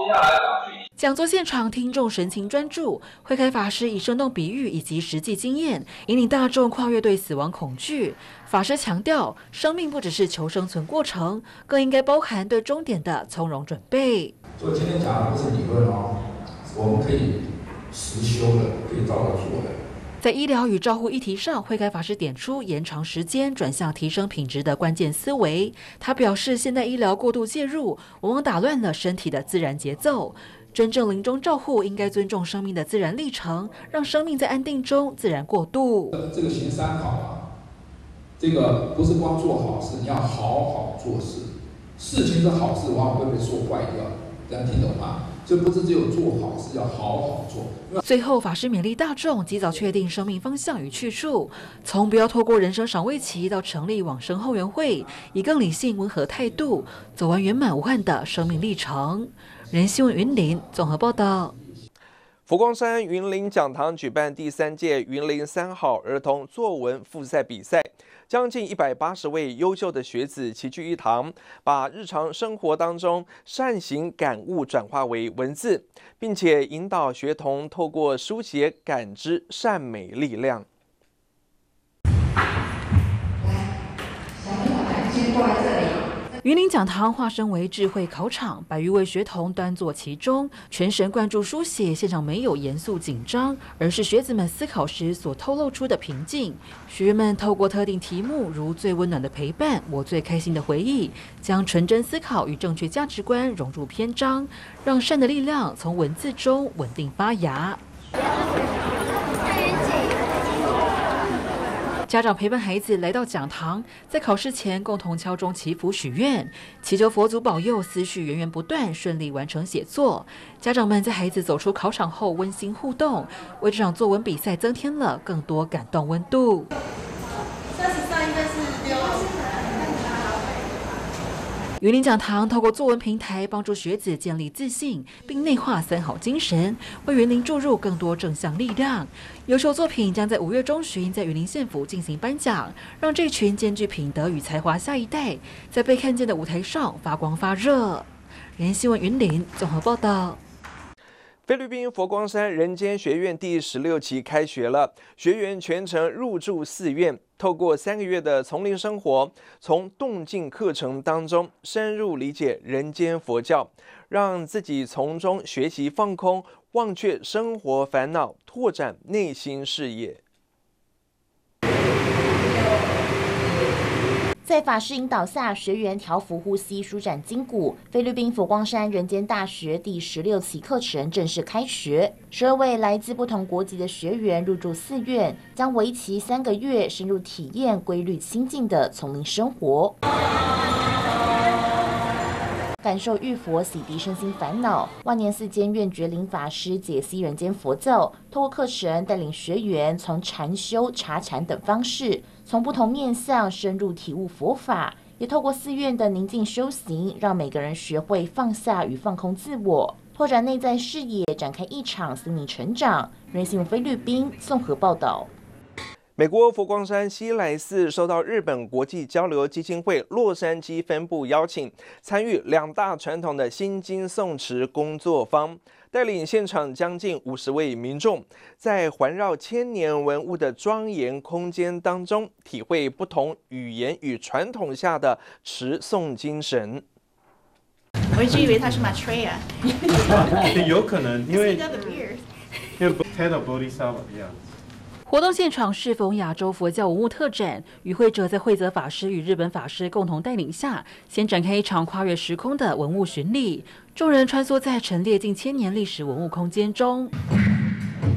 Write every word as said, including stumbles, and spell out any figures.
讲座现场，听众神情专注。慧开法师以生动比喻以及实际经验，引领大众跨越对死亡恐惧。法师强调，生命不只是求生存过程，更应该包含对终点的从容准备。 所以今天讲的不是理论哦，我们可以实修的，可以照着做的。 在医疗与照护议题上，慧开法师点出延长时间转向提升品质的关键思维。他表示，现代医疗过度介入，往往打乱了身体的自然节奏。真正临终照护应该尊重生命的自然历程，让生命在安定中自然过渡。 这个行三好啊，这个不是光做好事，你要好好做事。事情是好事，往往会被说坏掉，这样听懂吗？就不是只有做好事，要好好做。 最后，法师勉励大众及早确定生命方向与去处，从不要透过人生赏味期到成立往生后援会，以更理性温和态度，走完圆满无憾的生命历程。人新闻云林综合报道。 佛光山云林讲堂举办第三届云林三好儿童作文复赛比赛，将近一百八十位优秀的学子齐聚一堂，把日常生活当中善行感悟转化为文字，并且引导学童透过书写感知善美力量。 先过来这里。云林讲堂化身为智慧考场，百余位学童端坐其中，全神贯注书写。现场没有严肃紧张，而是学子们思考时所透露出的平静。学员们透过特定题目，如最温暖的陪伴、我最开心的回忆，将纯真思考与正确价值观融入篇章，让善的力量从文字中稳定发芽。家长陪伴孩子来到讲堂，在考试前共同敲钟祈福许愿，祈求佛祖保佑思绪源源不断，顺利完成写作。家长们在孩子走出考场后温馨互动，为这场作文比赛增添了更多感动温度。 三十三应该是六。 云林讲堂透过作文平台，帮助学子建立自信，并内化三好精神，为云林注入更多正向力量。优秀作品将在五月中旬在云林县府进行颁奖，让这群兼具品德与才华下一代，在被看见的舞台上发光发热。人新闻云林综合报道。 菲律宾佛光山人间学院第十六期开学了，学员全程入住寺院，透过三个月的丛林生活，从动静课程当中深入理解人间佛教，让自己从中学习放空，忘却生活烦恼，拓展内心视野。 在法师引导下，学员调伏呼吸，舒展筋骨。菲律宾佛光山人间大学第十六期课程正式开学，十二位来自不同国籍的学员入住寺院，将为期三个月，深入体验规律清静的丛林生活，感受浴佛洗涤身心烦恼。万年寺监院觉林法师解析人间佛教，透过课程带领学员从禅修、茶禅等方式，从不同面向深入体悟佛法，也透过寺院的宁静修行，让每个人学会放下与放空自我，拓展内在视野，展开一场心灵成长。人新闻菲律宾综合报道。 美国佛光山西来寺受到日本国际交流基金会洛杉矶分部邀请，参与两大传统的心经诵持工作坊，带领现场将近五十位民众，在环绕千年文物的庄严空间当中，体会不同语言与传统下的持诵精神。 我一直以为它是 Maitreya， 有可能因为因为 Teta Bodhisattva 一样。 活动现场适逢亚洲佛教文物特展，与会者在慧泽法师与日本法师共同带领下，先展开一场跨越时空的文物巡礼。众人穿梭在陈列近千年历史文物空间中。